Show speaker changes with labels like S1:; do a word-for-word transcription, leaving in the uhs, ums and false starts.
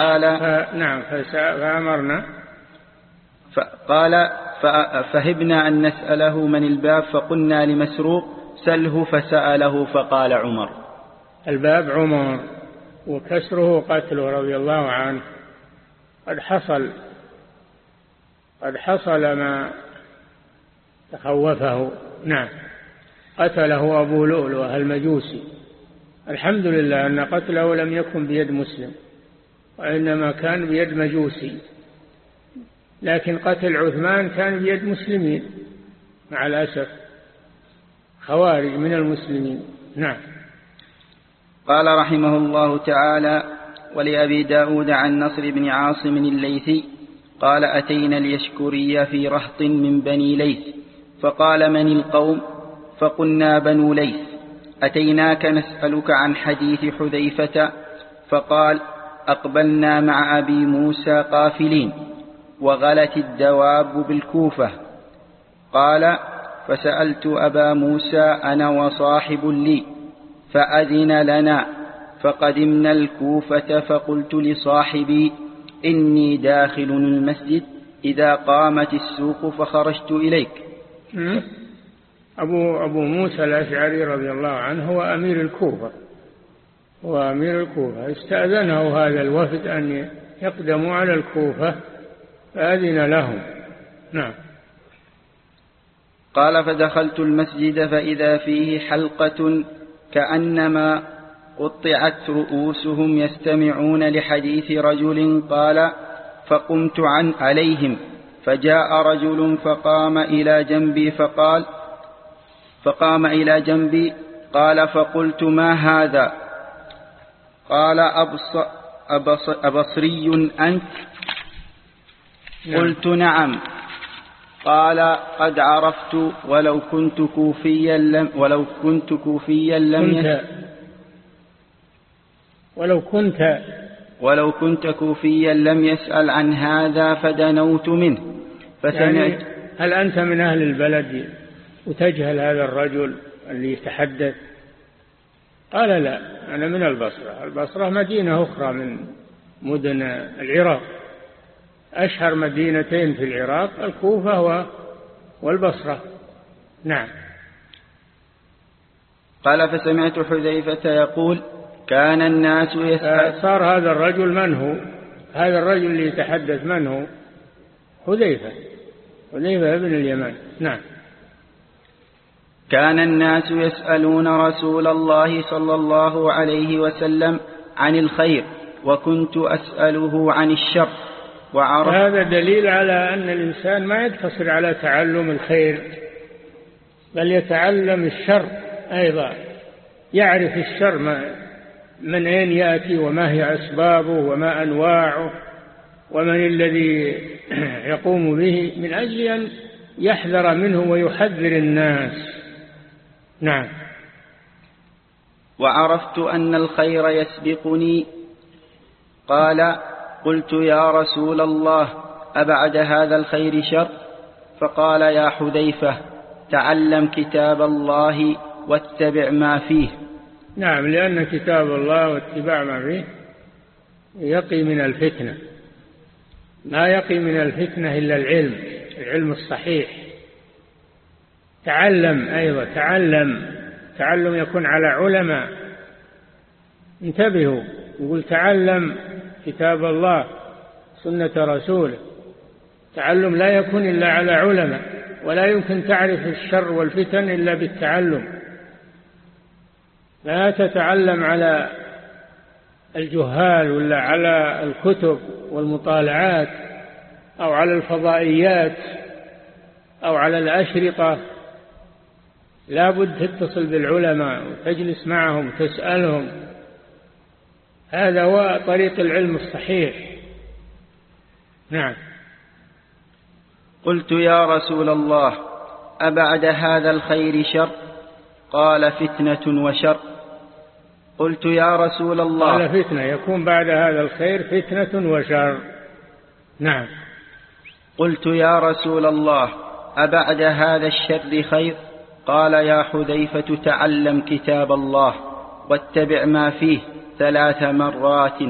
S1: قال
S2: نعم فأمرنا
S1: قال فهبنا أن نسأله من الباب فقلنا لمسروق سله فسأله فقال عمر.
S2: الباب عمر وكسره قتله رضي الله عنه. قد حصل قد حصل ما تخوفه. نعم قتله أبو لؤلؤة المجوسي. الحمد لله أن قتله لم يكن بيد مسلم وإنما كان بيد مجوسي، لكن قتل عثمان كان بيد مسلمين مع الأسف، خوارج من المسلمين. نعم.
S1: قال رحمه الله تعالى: ولأبي داود عن نصر بن عاصم الليثي قال: أتينا اليشكري في رهط من بني ليث فقال: من القوم؟ فقلنا: بنو ليث. أتيناك نسألك عن حديث حذيفة. فقال: أقبلنا مع أبي موسى قافلين وغلت الدواب بالكوفة. قال: فسألت أبا موسى أنا وصاحب لي فأذن لنا فقدمنا الكوفة فقلت لصاحبي: إني داخل المسجد إذا قامت السوق فخرجت إليك.
S2: أبو, أبو موسى الأشعري رضي الله عنه هو أمير الكوفة هو أمير الكوفة استأذنه هذا الوفد أن يقدموا على الكوفة فأذن لهم. نعم.
S1: قال: فدخلت المسجد فإذا فيه حلقة كأنما قطعت رؤوسهم يستمعون لحديث رجل. قال: فقمت عن عليهم فجاء رجل فقام إلى جنبي فقال فقام إلى جنبي قال: فقلت: ما هذا؟ قال: أبص أبص أبصري أنت؟ قلت: نعم. قال: قد عرفت ولو كنت كوفيا لم ولو كنت كوفيا لم
S2: كنت ولو كنت
S1: ولو كنت كوفيا لم يسأل عن هذا فدنوت منه فسمعت.
S2: يعني هل أنت من أهل البلد وتجهل هذا الرجل اللي يتحدث؟ قال: لا، أنا من البصرة. البصرة مدينة أخرى من مدن العراق، أشهر مدينتين في العراق الكوفة والبصرة. نعم.
S1: قال: فسمعت حذيفة يقول: كان الناس يسأل.
S2: صار هذا الرجل من هو؟ هذا الرجل اللي يتحدث من هو؟ حذيفة حذيفة ابن اليمان. نعم.
S1: كان الناس يسألون رسول الله صلى الله عليه وسلم عن الخير وكنت أسأله عن الشر. وعرف
S2: هذا دليل على أن الإنسان ما يقتصر على تعلم الخير بل يتعلم الشر أيضا، يعرف الشر من أين يأتي وما هي أسبابه وما أنواعه ومن الذي يقوم به من أجل أن يحذر منه ويحذر الناس. نعم.
S1: وعرفت أن الخير يسبقني. قال: قلت: يا رسول الله أبعد هذا الخير شر؟ فقال: يا حذيفة تعلم كتاب الله واتبع ما فيه.
S2: نعم، لأن كتاب الله واتباع ما فيه يقي من الفتنة. لا يقي من الفتنة إلا العلم العلم الصحيح. تعلم أيضا تعلم تعلم يكون على علماء. انتبهوا، يقول تعلم كتاب الله سنة رسوله. تعلم لا يكون إلا على علماء، ولا يمكن تعرف الشر والفتن إلا بالتعلم. لا تتعلم على الجهال ولا على الكتب والمطالعات أو على الفضائيات أو على الأشرطة. لا بد تتصل بالعلماء وتجلس معهم وتسألهم. هذا هو طريق العلم الصحيح. نعم.
S1: قلت: يا رسول الله أبعد هذا الخير شر؟ قال: فتنة وشر. قلت: يا رسول الله.
S2: قال: فتنة، يكون بعد هذا الخير فتنة وشر. نعم.
S1: قلت: يا رسول الله أبعد هذا الشر خير؟ قال: يا حذيفة تعلم كتاب الله واتبع ما فيه ثلاث مرات.